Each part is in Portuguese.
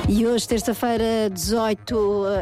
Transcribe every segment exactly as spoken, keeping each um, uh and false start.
E hoje, terça-feira, dezoito,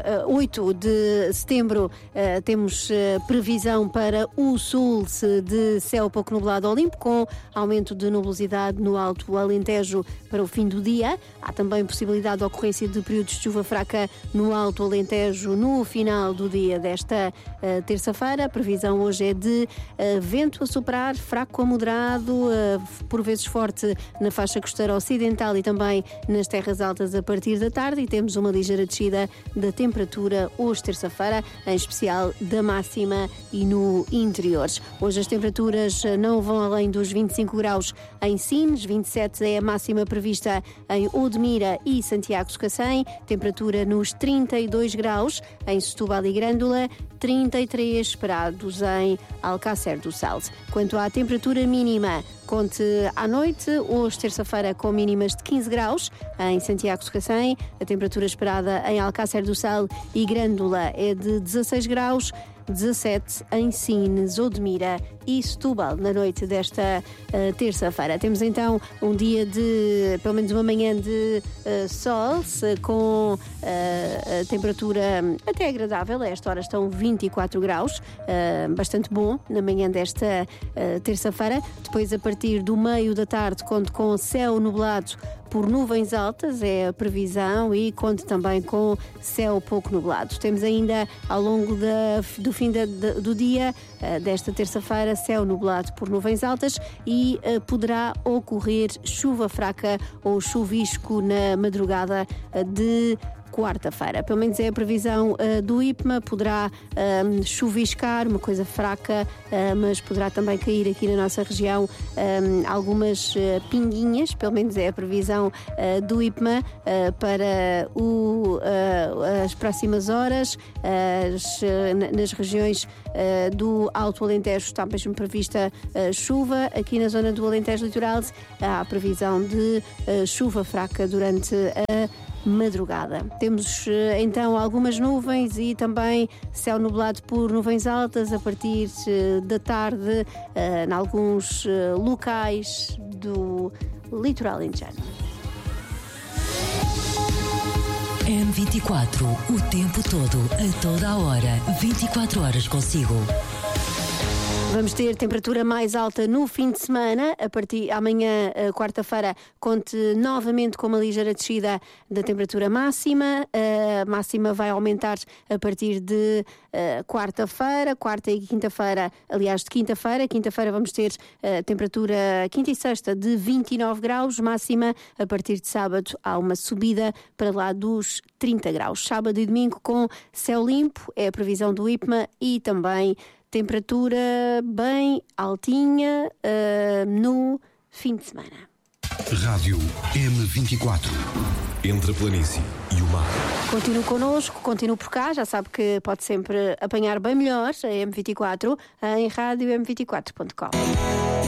oito de setembro, temos previsão para o sul de céu pouco nublado ao limpo, com aumento de nubosidade no Alto Alentejo para o fim do dia. Há também possibilidade de ocorrência de períodos de chuva fraca no Alto Alentejo no final do dia desta terça-feira. A previsão hoje é de vento a soprar, fraco a moderado, por vezes forte na faixa costeira ocidental e também nas terras altas a partir da tarde, e temos uma ligeira descida da temperatura hoje, terça-feira, em especial da máxima e no interior. Hoje as temperaturas não vão além dos vinte e cinco graus em Sines, vinte e sete é a máxima prevista em Odmira e Santiago de Cacém, temperatura nos trinta e dois graus em Setúbal e Grândola, trinta e três esperados em Alcácer do Sal. Quanto à temperatura mínima, conte à noite, hoje terça-feira com mínimas de quinze graus em Santiago de Cacém, a temperatura esperada em Alcácer do Sal e Grândola é de dezasseis graus, dezassete em Sines, Odmira e Setúbal na noite desta uh, terça-feira. Temos então um dia de, pelo menos uma manhã de uh, sol, com uh, a temperatura até agradável. A esta hora estão vinte e quatro graus, uh, bastante bom na manhã desta uh, terça-feira. Depois, a partir do meio da tarde, conto com céu nublado por nuvens altas, é a previsão, e conto também com céu pouco nublado. Temos ainda ao longo da, do fim da, da, do dia uh, desta terça-feira céu nublado por nuvens altas e uh, poderá ocorrer chuva fraca ou chuvisco na madrugada uh, de quarta-feira. Pelo menos é a previsão uh, do I P M A. Poderá um, chuviscar, uma coisa fraca, uh, mas poderá também cair aqui na nossa região um, algumas uh, pinguinhas. Pelo menos é a previsão uh, do I P M A uh, para o, uh, as próximas horas. Uh, as, uh, nas regiões uh, do Alto Alentejo está mesmo prevista uh, chuva. Aqui na zona do Alentejo Litoral há a previsão de uh, chuva fraca durante a madrugada. Temos então algumas nuvens e também céu nublado por nuvens altas a partir da tarde em alguns locais do litoral alentejano. M vinte e quatro, o tempo todo, a toda a hora, vinte e quatro horas consigo. Vamos ter temperatura mais alta no fim de semana. A partir amanhã, quarta-feira, conte novamente com uma ligeira descida da temperatura máxima. A máxima vai aumentar a partir de uh, quarta-feira, quarta e quinta-feira, aliás, de quinta-feira. Quinta-feira vamos ter uh, temperatura, quinta e sexta, de vinte e nove graus, máxima. A partir de sábado há uma subida para lá dos trinta graus. Sábado e domingo com céu limpo, é a previsão do I P M A, e também temperatura bem altinha uh, no fim de semana. Rádio M vinte e quatro. Entre a planície e o mar. Continue connosco, continue por cá. Já sabe que pode sempre apanhar bem melhor a M vinte e quatro em rádio m vinte e quatro ponto com.